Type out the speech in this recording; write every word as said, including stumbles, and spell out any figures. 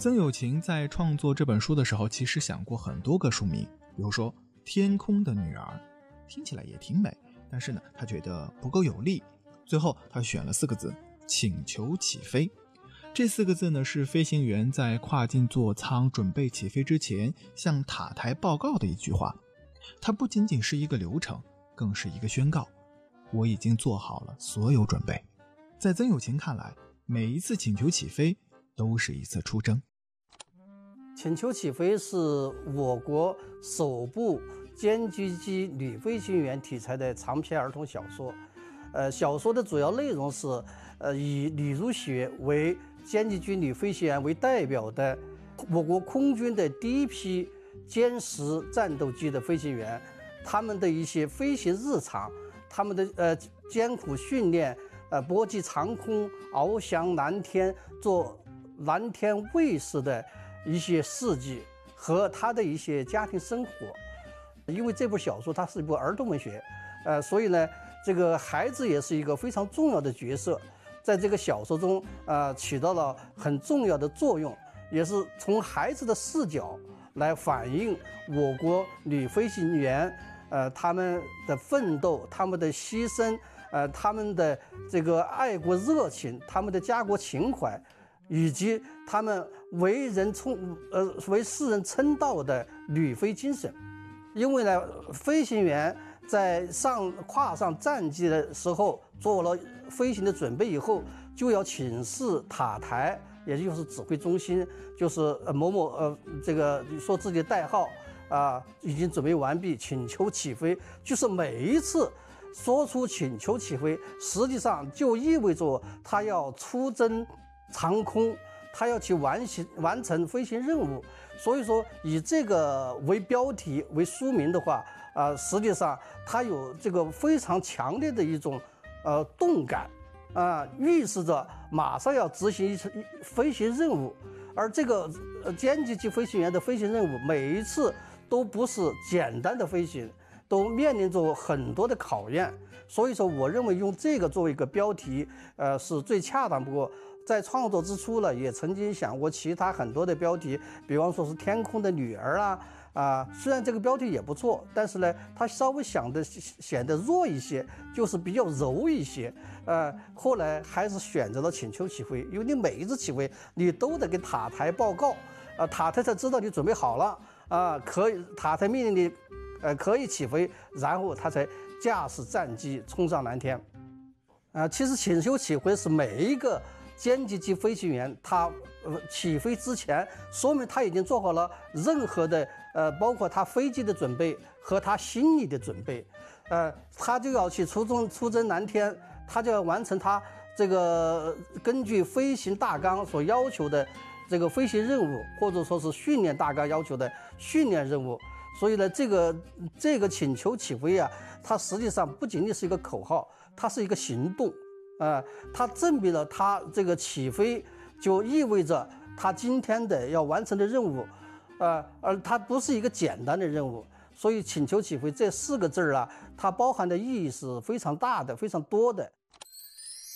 曾有情在创作这本书的时候，其实想过很多个书名，比如说天空的女儿，听起来也挺美，但是呢，他觉得不够有力，最后他选了四个字，请求起飞。这四个字呢，是飞行员在跨进座舱准备起飞之前向塔台报告的一句话。它不仅仅是一个流程，更是一个宣告，我已经做好了所有准备。在曾有情看来，每一次请求起飞都是一次出征。 请求起飞是我国首部歼击机女飞行员题材的长篇儿童小说。呃，小说的主要内容是，呃，以李如雪为歼击机女飞行员为代表的我国空军的第一批歼十战斗机的飞行员，他们的一些飞行日常，他们的呃艰苦训练，呃搏击长空，翱翔蓝天，做蓝天卫士的一些事迹和他的一些家庭生活。因为这部小说它是一部儿童文学，呃，所以呢，这个孩子也是一个非常重要的角色，在这个小说中，呃，起到了很重要的作用，也是从孩子的视角来反映我国女飞行员，呃，他们的奋斗，他们的牺牲，呃，他们的这个爱国热情，他们的家国情怀，以及他们为人称呃为世人称道的女飞精神。因为呢，飞行员在上跨上战机的时候，做了飞行的准备以后，就要请示塔台，也就是指挥中心，就是某某呃这个说自己的代号啊、呃，已经准备完毕，请求起飞。就是每一次说出请求起飞，实际上就意味着他要出征长空，他要去完成完成飞行任务。所以说以这个为标题为书名的话，呃，实际上它有这个非常强烈的一种呃动感啊、呃，预示着马上要执行一次飞行任务。而这个呃歼击机飞行员的飞行任务，每一次都不是简单的飞行，都面临着很多的考验。所以说我认为用这个作为一个标题呃是最恰当不过。在创作之初呢，也曾经想过其他很多的标题，比方说是天空的女儿啊啊，虽然这个标题也不错，但是呢，它稍微想的显得弱一些，就是比较柔一些。呃，后来还是选择了请求起飞，因为你每一次起飞，你都得给塔台报告，啊，塔台才知道你准备好了啊，可以，塔台命令你，呃，可以起飞，然后他才驾驶战机冲上蓝天。啊，其实请求起飞是每一个歼击机飞行员他呃起飞之前，说明他已经做好了任何的呃，包括他飞机的准备和他心理的准备，呃，他就要去出征出征蓝天，他就要完成他这个根据飞行大纲所要求的这个飞行任务，或者说是训练大纲要求的训练任务。所以呢，这个这个请求起飞啊，它实际上不仅仅是一个口号，它是一个行动。呃，它证明了它这个起飞就意味着它今天的要完成的任务，呃，而它不是一个简单的任务。所以请求起飞这四个字啊，它包含的意义是非常大的、非常多的。